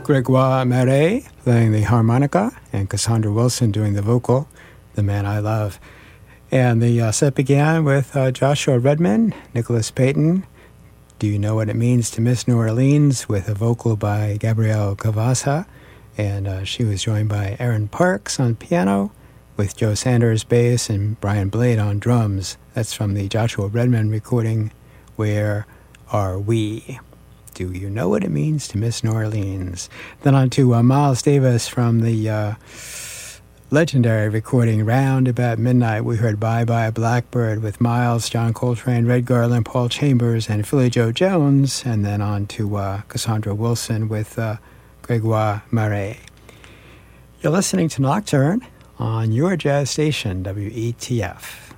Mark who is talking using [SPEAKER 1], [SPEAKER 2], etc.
[SPEAKER 1] Gregoire Marais playing the harmonica, and Cassandra Wilson doing the vocal, The Man I Love. And the set began with Joshua Redman, Nicholas Payton, Do You Know What It Means to Miss New Orleans, with a vocal by Gabrielle Cavazza, and she was joined by Aaron Parks on piano, with Joe Sanders bass and Brian Blade on drums. That's from the Joshua Redman recording, Where Are We? Do You Know What It Means to Miss New Orleans? Then on to Miles Davis from the legendary recording Round About Midnight. We heard Bye Bye Blackbird with Miles, John Coltrane, Red Garland, Paul Chambers, and Philly Joe Jones. And then on to Cassandra Wilson with Gregoire Marais. You're listening to Nocturne on your jazz station, WETF.